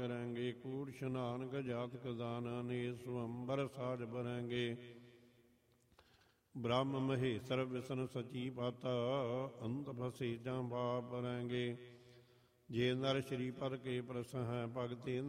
करेंगे। कूट स्नान गजात कदाना ने स्वंबर साज भरेंगे। ब्रह्म महेश्वर विष्णु सची पाता अंत फसे जां बाप भरेंगे। जे नर श्रीपद के प्रस हैं भगते